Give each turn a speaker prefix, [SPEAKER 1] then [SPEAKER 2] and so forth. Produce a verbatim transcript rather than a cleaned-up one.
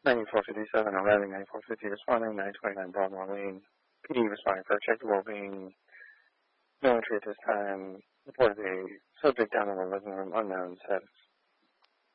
[SPEAKER 1] ninety-four fifty-seven, arriving ninety-four fifty, responding nine twenty-nine Broadmoor Lane. P D responding for check your well-being. No entry at this time. Reported a subject down in the living room, unknown status.